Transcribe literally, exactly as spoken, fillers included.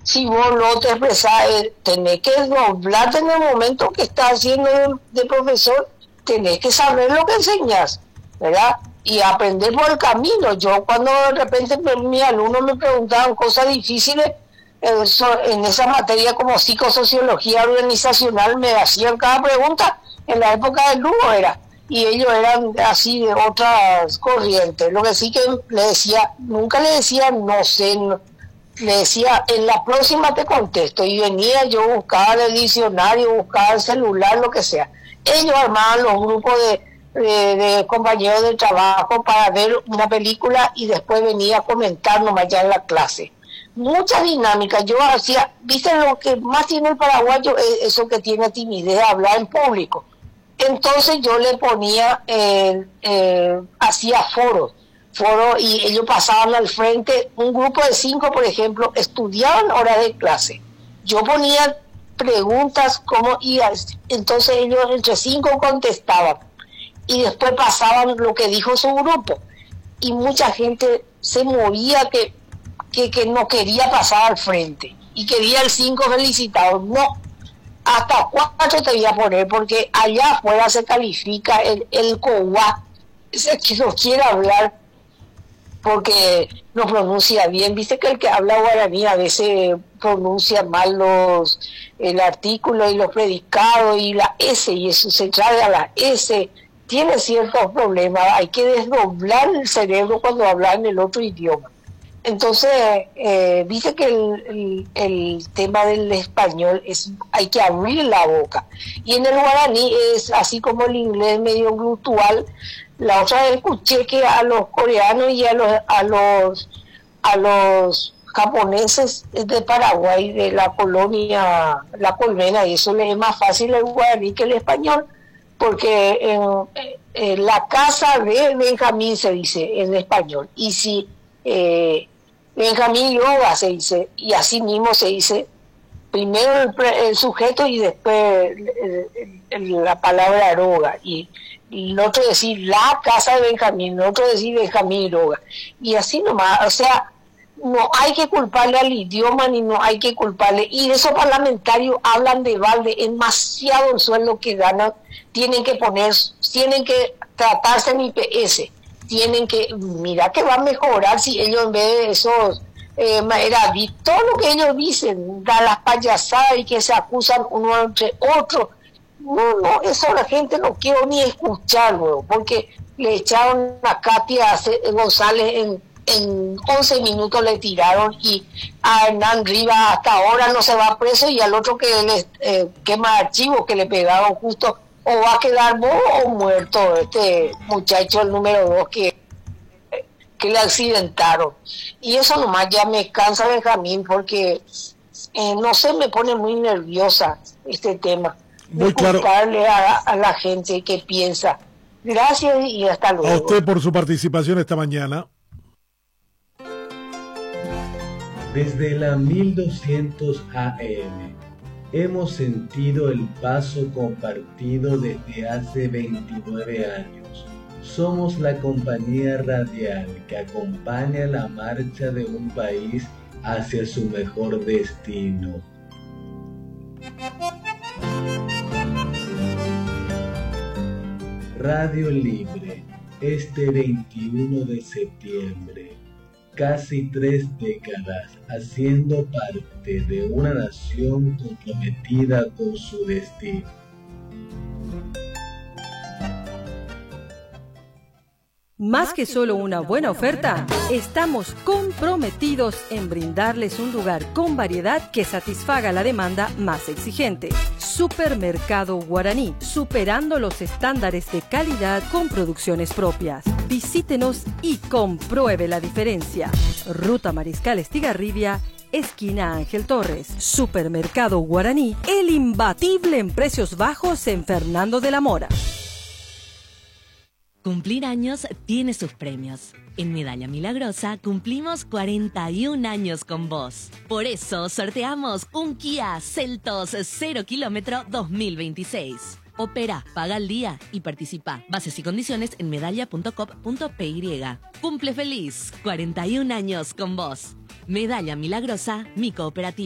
si vos no te expresás, eh, tenés que doblarte en el momento que estás haciendo de, de profesor, tenés que saber lo que enseñas, ¿verdad? Y aprender por el camino. Yo cuando de repente me, mis alumnos me preguntaban cosas difíciles, eh, so, en esa materia como psicosociología organizacional, me hacían cada pregunta, en la época del Lugo era, y ellos eran así de otras corrientes. Lo que sí que le decía, nunca le decía no sé, no, le decía en la próxima te contesto, y venía yo, buscaba el diccionario, buscaba el celular, lo que sea. Ellos armaban los grupos de, de, de compañeros de trabajo para ver una película y después venía a comentar nomás ya en la clase. Mucha dinámica. Yo hacía, viste, lo que más tiene el paraguayo es eso que tiene timidez, hablar en público. Entonces yo le ponía, eh, eh, hacía foros, foros y ellos pasaban al frente, un grupo de cinco, por ejemplo, estudiaban horas de clase. Yo ponía preguntas como y entonces ellos entre cinco contestaban y después pasaban lo que dijo su grupo y mucha gente se moría que, que, que no quería pasar al frente y quería el cinco felicitado. No, hasta cuatro te voy a poner porque allá afuera se califica el, el coguá, ese que no quiere hablar porque no pronuncia bien. Viste que el que habla guaraní a veces pronuncia mal los el artículo y los predicados y la S, y eso se trae a la S, tiene ciertos problemas, hay que desdoblar el cerebro cuando habla en el otro idioma. Entonces, eh, viste que el, el, el tema del español es, hay que abrir la boca, y en el guaraní es así como el inglés medio glutual. La otra vez escuché que a los coreanos y a los a los a los japoneses de Paraguay, de la colonia La Colmena, y eso les es más fácil el guaraní que el español, porque en, en la casa de Benjamín se dice en español, y si eh, Benjamín Yoga se dice, y así mismo se dice primero el, el sujeto y después el, el, el, la palabra Aroga, y el otro decir la casa de Benjamín, el otro decir Benjamín Aroga, y así nomás. O sea, no hay que culparle al idioma ni no hay que culparle, y esos parlamentarios hablan de balde, es demasiado el sueldo que ganan, tienen que poner, tienen que tratarse en I P S, tienen que, mira que va a mejorar si ellos en vez de esos eh, era, todo lo que ellos dicen, da las payasadas y que se acusan uno entre otro. No, no, eso la gente no quiero ni escucharlo, porque le echaron a Katia González en, en once minutos, le tiraron, y a Hernán Rivas hasta ahora no se va preso, y al otro que le eh, quema archivos que le pegaron justo, o va a quedar bobo o muerto este muchacho, el número dos que, que le accidentaron. Y eso nomás ya me cansa, Benjamín, porque eh, no sé, me pone muy nerviosa este tema. Muy claro. A, a la gente que piensa. Gracias y hasta luego. A usted por su participación esta mañana. Desde la mil doscientos A M hemos sentido el paso compartido desde hace veintinueve años. Somos la compañía radial que acompaña la marcha de un país hacia su mejor destino. Radio Libre, este veintiuno de septiembre, casi tres décadas haciendo parte de una nación comprometida con su destino. Más que solo una buena oferta, estamos comprometidos en brindarles un lugar con variedad que satisfaga la demanda más exigente. Supermercado Guaraní, superando los estándares de calidad con producciones propias. Visítenos y compruebe la diferencia. Ruta Mariscal Estigarribia, esquina Ángel Torres. Supermercado Guaraní, el imbatible en precios bajos en Fernando de la Mora. Cumplir años tiene sus premios. En Medalla Milagrosa cumplimos cuarenta y un años con vos. Por eso sorteamos un Kia Seltos cero kilómetro dos mil veintiséis. Opera, paga al día y participa. Bases y condiciones en medalla punto com punto p y. Cumple feliz, cuarenta y un años con vos. Medalla Milagrosa, mi cooperativa.